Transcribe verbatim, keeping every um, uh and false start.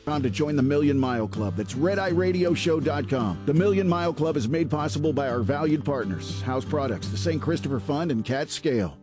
To join the Million Mile Club. That's red eye radio show dot com. The Million Mile Club is made possible by our valued partners, House Products, the Saint Christopher Fund, and Cat Scale.